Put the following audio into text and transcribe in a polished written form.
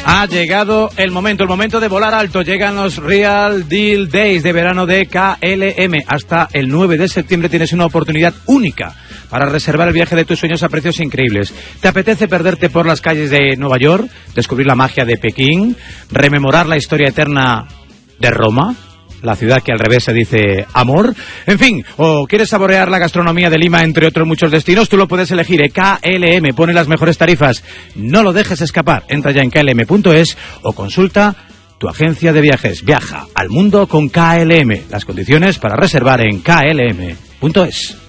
Ha llegado el momento de volar alto. Llegan los Real Deal Days de verano de KLM. Hasta el 9 de septiembre tienes una oportunidad única para reservar el viaje de tus sueños a precios increíbles. ¿Te apetece perderte por las calles de Nueva York, descubrir la magia de Pekín, rememorar la historia eterna de Roma, la ciudad que al revés se dice amor? En fin, o quieres saborear la gastronomía de Lima, entre otros muchos destinos, tú lo puedes elegir. KLM pone las mejores tarifas. No lo dejes escapar. Entra ya en klm.es o consulta tu agencia de viajes. Viaja al mundo con KLM. Las condiciones para reservar en klm.es.